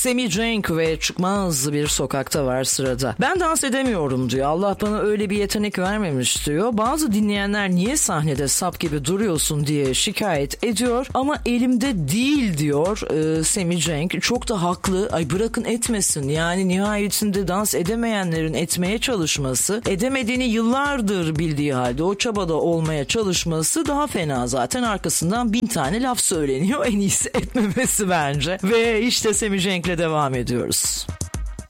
Sammy Cenk ve Çıkmaz Bir Sokakta var sırada. Ben dans edemiyorum diyor. Allah bana öyle bir yetenek vermemiş diyor. Bazı dinleyenler niye sahnede sap gibi duruyorsun diye şikayet ediyor. Ama elimde değil diyor Sammy Cenk. Çok da haklı. Ay bırakın etmesin. Yani nihayetinde dans edemeyenlerin etmeye çalışması, edemediğini yıllardır bildiği halde o çabada olmaya çalışması daha fena zaten. Arkasından 1000 tane laf söyleniyor. En iyisi etmemesi bence. Ve işte Sammy Cenk'le devam ediyoruz.